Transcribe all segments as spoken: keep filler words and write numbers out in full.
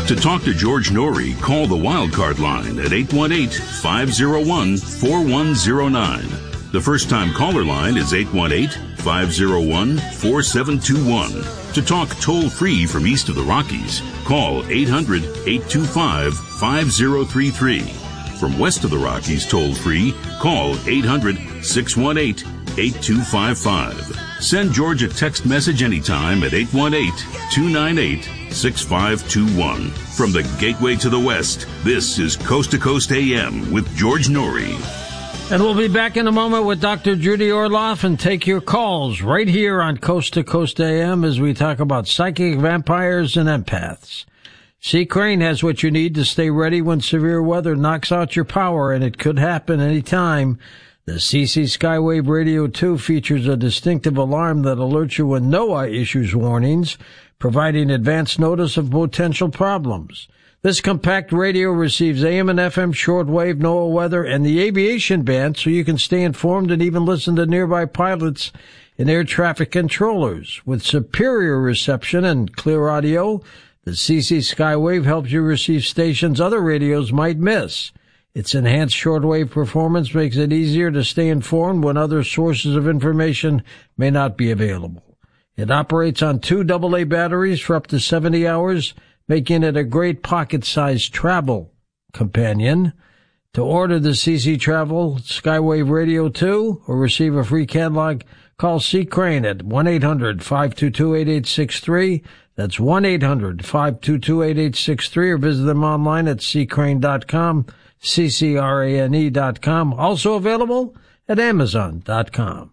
To talk to George Noory, call the Wildcard line at eight one eight, five oh one, four one oh nine. The first-time caller line is eight one eight, five oh one, four seven two one. To talk toll-free from east of the Rockies, call eight hundred, eight two five, five oh three three. From west of the Rockies toll-free, call eight hundred, six one eight, eight two five five. Send George a text message anytime at eight one eight, two nine eight, six five two one. From the Gateway to the West, this is Coast to Coast A M with George Noory. And we'll be back in a moment with Doctor Judy Orloff and take your calls right here on Coast to Coast A M as we talk about psychic vampires and empaths. C. Crane has what you need to stay ready when severe weather knocks out your power, and it could happen any time. The C C Skywave Radio two features a distinctive alarm that alerts you when NOAA issues warnings, providing advance notice of potential problems. This compact radio receives A M and F M shortwave, NOAA weather, and the aviation band so you can stay informed and even listen to nearby pilots and air traffic controllers. With superior reception and clear audio, the C C Skywave helps you receive stations other radios might miss. Its enhanced shortwave performance makes it easier to stay informed when other sources of information may not be available. It operates on two double A batteries for up to seventy hours, making it a great pocket-sized travel companion. To order the C C Travel Skywave Radio two or receive a free catalog, call C. Crane at one eight hundred, five two two, eight eight six three. That's one eight hundred, five two two, eight eight six three, or visit them online at c crane dot com, C C R A N E dot com. Also available at amazon dot com.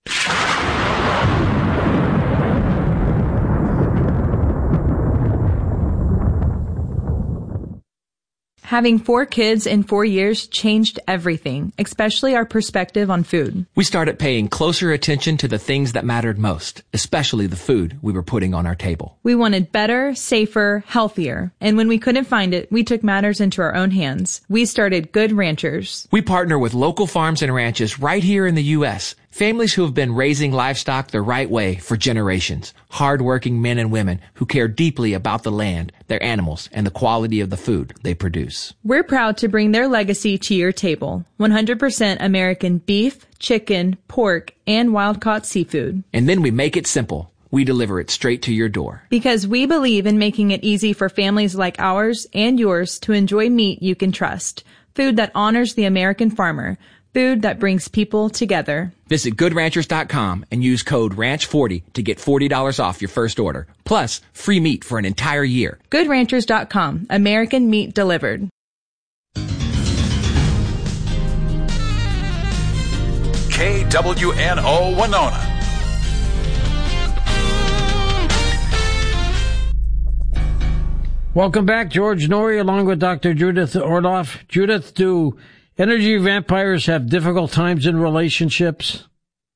Having four kids in four years changed everything, especially our perspective on food. We started paying closer attention to the things that mattered most, especially the food we were putting on our table. We wanted better, safer, healthier. And when we couldn't find it, we took matters into our own hands. We started Good Ranchers. We partner with local farms and ranches right here in the U S, families who have been raising livestock the right way for generations. Hard-working men and women who care deeply about the land, their animals, and the quality of the food they produce. We're proud to bring their legacy to your table. one hundred percent American beef, chicken, pork, and wild-caught seafood. And then we make it simple. We deliver it straight to your door. Because we believe in making it easy for families like ours and yours to enjoy meat you can trust. Food that honors the American farmer. Food that brings people together. Visit good ranchers dot com and use code ranch forty to get forty dollars off your first order. Plus, free meat for an entire year. good ranchers dot com. American meat delivered. K W N O Winona. Welcome back. George Noory along with Doctor Judith Orloff. Judith, do energy vampires have difficult times in relationships?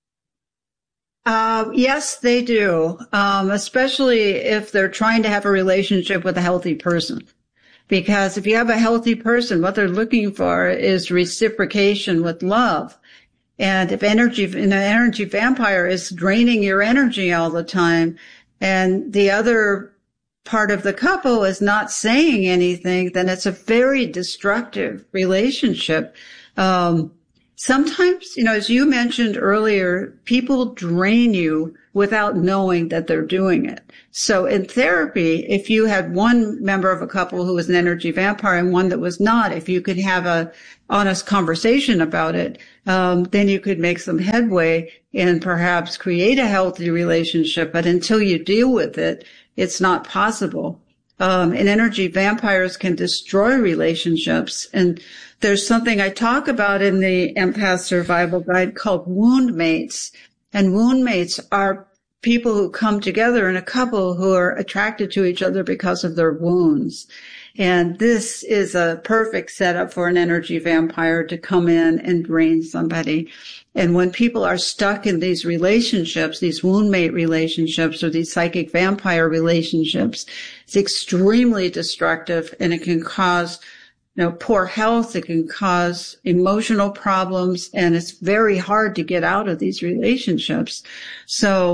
Uh, yes, they do, um, especially if they're trying to have a relationship with a healthy person. Because if you have a healthy person, what they're looking for is reciprocation with love. And if energy, an energy vampire is draining your energy all the time, and the other part of the couple is not saying anything, then it's a very destructive relationship. Um, sometimes, you know, as you mentioned earlier, people drain you without knowing that they're doing it. So in therapy, if you had one member of a couple who was an energy vampire and one that was not, if you could have a honest conversation about it, um, then you could make some headway and perhaps create a healthy relationship. But until you deal with it, it's not possible. Um, and energy vampires can destroy relationships. And there's something I talk about in the Empath Survival Guide called wound mates. And wound mates are people who come together in a couple who are attracted to each other because of their wounds. And this is a perfect setup for an energy vampire to come in and drain somebody. And when people are stuck in these relationships, these wound mate relationships or these psychic vampire relationships, it's extremely destructive, and it can cause, you know, poor health. It can cause emotional problems, and it's very hard to get out of these relationships. So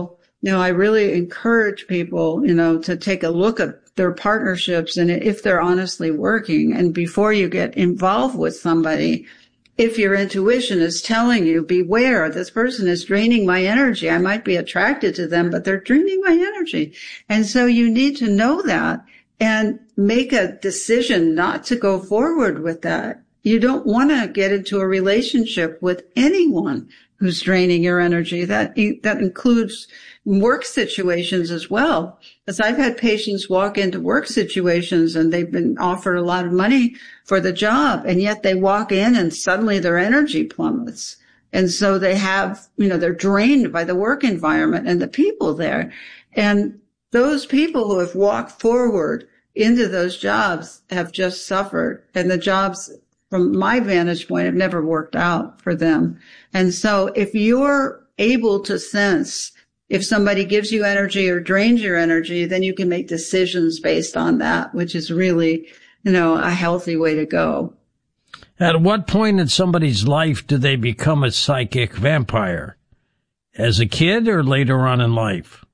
you know, I really encourage people, you know, to take a look at their partnerships and if they're honestly working. And before you get involved with somebody, if your intuition is telling you, beware, this person is draining my energy. I might be attracted to them, but they're draining my energy. And so you need to know that and make a decision not to go forward with that. You don't want to get into a relationship with anyone who's draining your energy. That, that includes work situations as well. Because I've had patients walk into work situations and they've been offered a lot of money for the job, and yet they walk in and suddenly their energy plummets. And so they have, you know, they're drained by the work environment and the people there. And those people who have walked forward into those jobs have just suffered. And the jobs, from my vantage point, have never worked out for them. And so if you're able to sense if somebody gives you energy or drains your energy, then you can make decisions based on that, which is really, you know, a healthy way to go. At what point in somebody's life do they become a psychic vampire? As a kid or later on in life?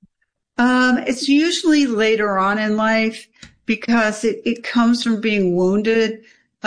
Um, it's usually later on in life because it, it comes from being wounded.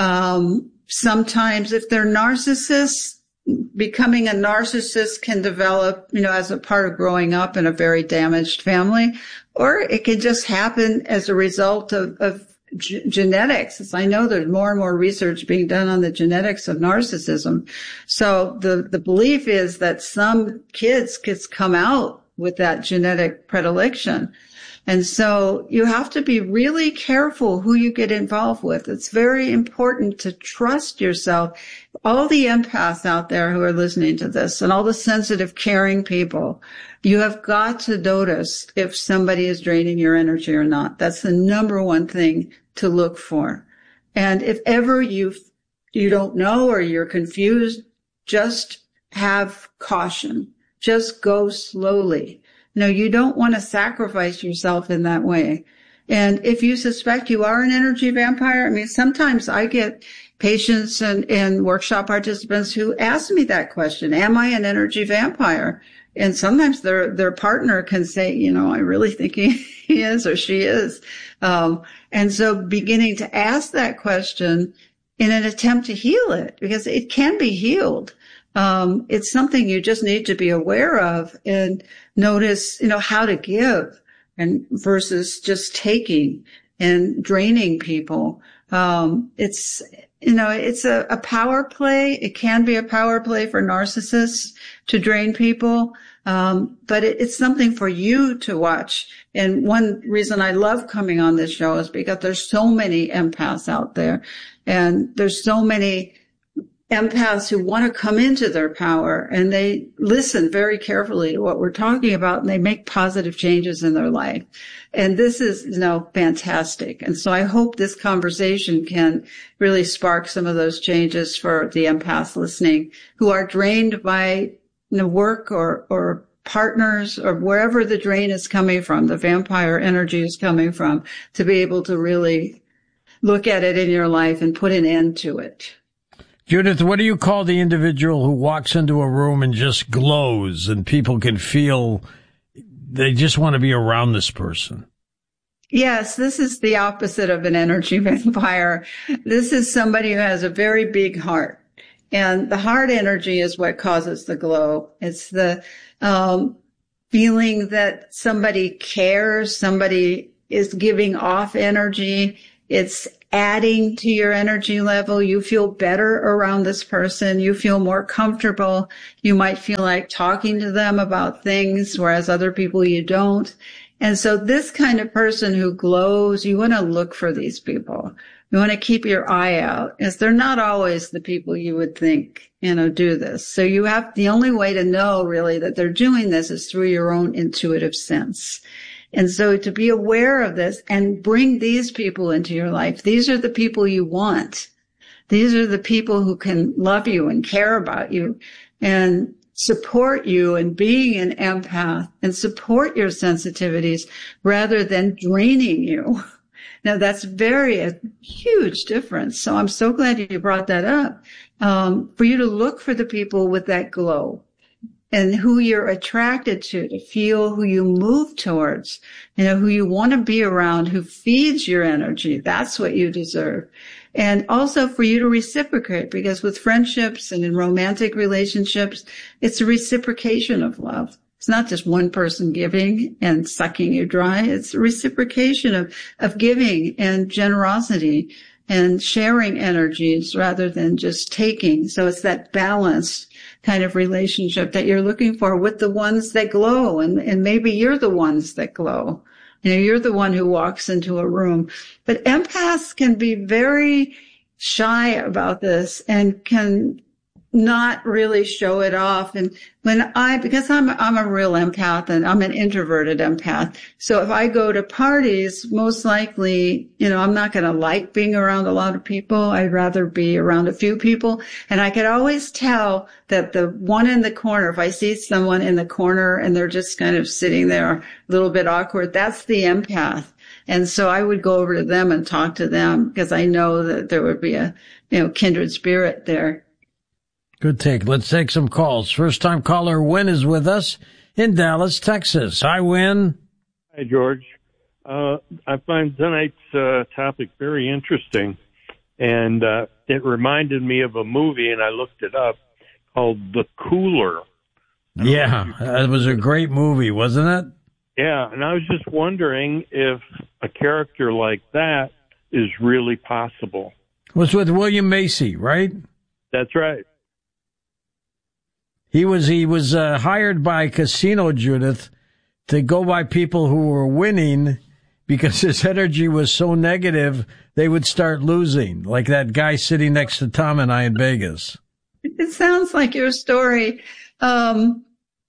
Um, sometimes if they're narcissists, becoming a narcissist can develop, you know, as a part of growing up in a very damaged family, or it can just happen as a result of, of g- genetics. As I know there's more and more research being done on the genetics of narcissism. So the, the belief is that some kids could come out with that genetic predilection. And so you have to be really careful who you get involved with. It's very important to trust yourself. All the empaths out there who are listening to this and all the sensitive, caring people, you have got to notice if somebody is draining your energy or not. That's the number one thing to look for. And if ever you, you don't know or you're confused, just have caution. Just go slowly. No, you don't want to sacrifice yourself in that way. And if you suspect you are an energy vampire, I mean, sometimes I get patients and, and workshop participants who ask me that question, am I an energy vampire? And sometimes their, their partner can say, you know, I really think he, he is or she is. Um, and so beginning to ask that question in an attempt to heal it, because it can be healed. Um, it's something you just need to be aware of and notice, you know, how to give and versus just taking and draining people. Um, it's, you know, it's a, a power play. It can be a power play for narcissists to drain people. Um, but it, it's something for you to watch. And one reason I love coming on this show is because there's so many empaths out there and there's so many empaths who want to come into their power and they listen very carefully to what we're talking about and they make positive changes in their life. And this is, you know, fantastic. And so I hope this conversation can really spark some of those changes for the empaths listening who are drained by, you know, work or, or partners or wherever the drain is coming from, the vampire energy is coming from, to be able to really look at it in your life and put an end to it. Judith, what do you call the individual who walks into a room and just glows and people can feel they just want to be around this person? Yes, this is the opposite of an energy vampire. This is somebody who has a very big heart. And the heart energy is what causes the glow. It's the um, feeling that somebody cares, somebody is giving off energy. It's adding to your energy level. You feel better around this person. You feel more comfortable. You might feel like talking to them about things, whereas other people you don't. And so this kind of person who glows, you want to look for these people. You want to keep your eye out, as they're not always the people you would think, you know, do this. So you have, the only way to know really that they're doing this is through your own intuitive sense. And so to be aware of this and bring these people into your life, these are the people you want. These are the people who can love you and care about you and support you in being an empath and support your sensitivities rather than draining you. Now, that's very a huge difference. So I'm so glad you brought that up, um, for you to look for the people with that glow. and who you're attracted to, to feel who you move towards, you know, who you want to be around, who feeds your energy. That's what you deserve. And also for you to reciprocate, because with friendships and in romantic relationships, it's a reciprocation of love. It's not just one person giving and sucking you dry. It's a reciprocation of, of giving and generosity and sharing energies rather than just taking. So it's that balanced kind of relationship that you're looking for with the ones that glow. And, and maybe you're the ones that glow. You know, you're the one who walks into a room. But empaths can be very shy about this and can not really show it off. And when I, because I'm, I'm a real empath and I'm an introverted empath. So if I go to parties, most likely, you know, I'm not going to like being around a lot of people. I'd rather be around a few people. And I could always tell that the one in the corner, if I see someone in the corner and they're just kind of sitting there a little bit awkward, that's the empath. And so I would go over to them and talk to them because I know that there would be a, you know, kindred spirit there. Good take. Let's take some calls. First time caller Win is with us in Dallas, Texas. Hi, Win. Hi, George. Uh, I find tonight's uh, topic very interesting, and uh, it reminded me of a movie, and I looked it up, called The Cooler. Yeah, that was a great movie, wasn't it? Yeah, and I was just wondering if a character like that is really possible. It was with William Macy, right? That's right. He was he was uh, hired by Casino Judith to go by people who were winning because his energy was so negative they would start losing, like that guy sitting next to Tom and I in Vegas. It sounds like your story. Um,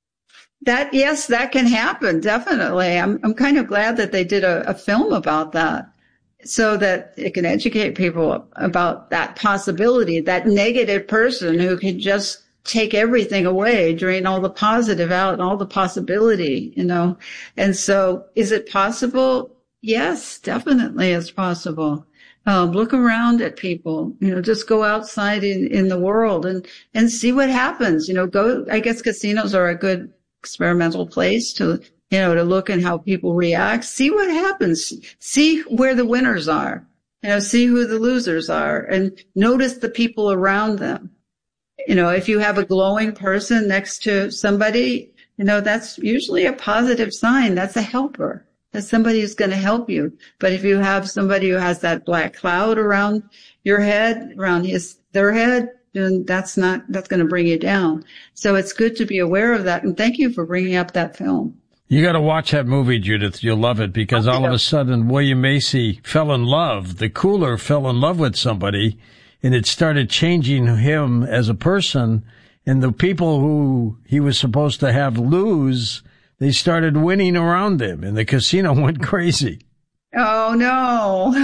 that yes, that can happen, definitely. I'm I'm kind of glad that they did a, a film about that, so that it can educate people about that possibility, that negative person who could just take everything away, drain all the positive out and all the possibility, you know. And so is it possible? Yes, definitely it's possible. Um, look around at people, you know, just go outside in, in the world and, and see what happens. You know, go, I guess casinos are a good experimental place to, you know, to look at how people react, see what happens, see where the winners are, you know, see who the losers are and notice the people around them. You know, if you have a glowing person next to somebody, you know, that's usually a positive sign. That's a helper. That's somebody who's going to help you. But if you have somebody who has that black cloud around your head, around his, their head, then that's not, that's going to bring you down. So it's good to be aware of that. And thank you for bringing up that film. You got to watch that movie, Judith. You'll love it because all of a sudden William Macy fell in love. The Cooler fell in love with somebody. And it started changing him as a person. And the people who he was supposed to have lose, they started winning around him. And the casino went crazy. Oh, no.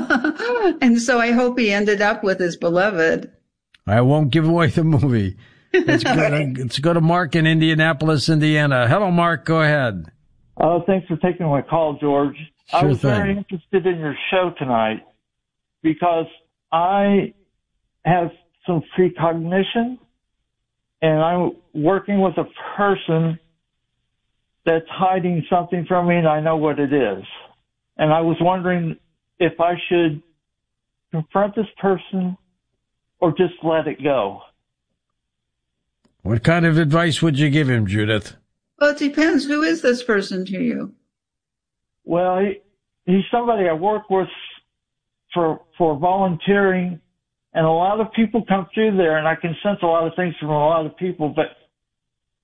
And so I hope he ended up with his beloved. I won't give away the movie. Let's go to, let's go to Mark in Indianapolis, Indiana. Hello, Mark. Go ahead. Oh, thanks for taking my call, George. Sure I was thing. very interested in your show tonight because I have some precognition, and I'm working with a person that's hiding something from me, and I know what it is. And I was wondering if I should confront this person or just let it go. What kind of advice would you give him, Judith? Well, it depends. Who is this person to you? Well, he, he's somebody I work with for for volunteering. And a lot of people come through there, and I can sense a lot of things from a lot of people, but